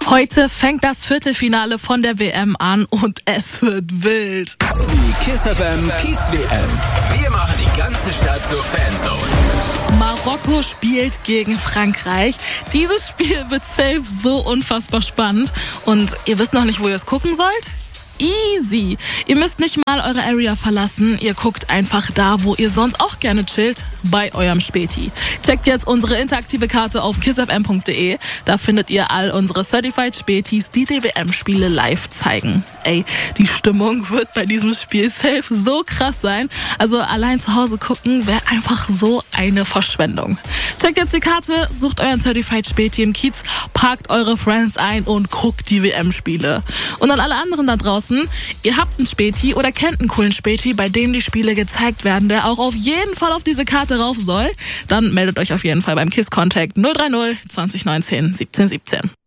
Heute fängt das Viertelfinale von der WM an und es wird wild. Die KISS FM Kiez WM. Wir machen die ganze Stadt zur Fanzone. Marokko spielt gegen Frankreich. Dieses Spiel wird safe so unfassbar spannend. Und ihr wisst noch nicht, wo ihr es gucken sollt? Easy. Ihr müsst nicht mal eure Area verlassen. Ihr guckt einfach da, wo ihr sonst auch gerne chillt, bei eurem Späti. Checkt jetzt unsere interaktive Karte auf kissfm.de. Da findet ihr all unsere Certified Spätis, die WM-Spiele live zeigen. Ey, die Stimmung wird bei diesem Spiel safe so krass sein. Also allein zu Hause gucken wäre einfach so eine Verschwendung. Checkt jetzt die Karte, sucht euren Certified Späti im Kiez, parkt eure Friends ein und guckt die WM-Spiele. Und an alle anderen da draußen, ihr habt einen Späti oder kennt einen coolen Späti, bei dem die Spiele gezeigt werden, der auch auf jeden Fall auf diese Karte rauf soll, dann meldet euch auf jeden Fall beim KISS Contact 030 2019 17 17.